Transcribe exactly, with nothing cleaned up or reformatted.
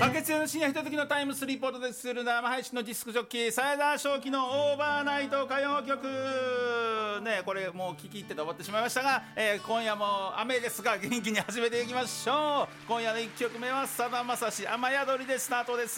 月曜の深夜ひとときのタイムスリーポートでする生配信のディスクジョッキー斉田正輝のオーバーナイト歌謡曲ね、これもう聞き入ってて終わってしまいましたが、えー、今夜も雨ですが元気に始めていきましょう。今夜のいっきょくめはさだまさし雨宿りでスタートです。